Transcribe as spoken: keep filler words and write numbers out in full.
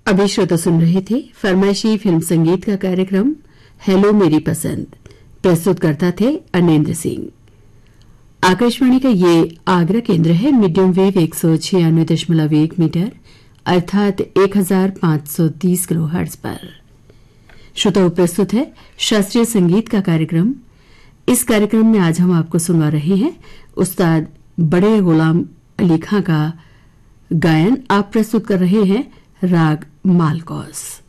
अभी श्रोता सुन रहे थे फरमाइशी फिल्म संगीत का कार्यक्रम हेलो मेरी पसंद। प्रस्तुत करता थे अनेन्द्र सिंह। आकाशवाणी का ये आगरा केंद्र है। मीडियम वेव एक सौ छियानवे दशमलव एक मीटर अर्थात एक हजार पांच सौ तीस किलो हर्ट्ज पर। श्रोताओं, प्रस्तुत है शास्त्रीय संगीत का कार्यक्रम। इस कार्यक्रम में आज हम आपको सुनवा रहे हैं उस्ताद बड़े गुलाम अली खां का गायन। आप प्रस्तुत कर रहे हैं राग मालकौस।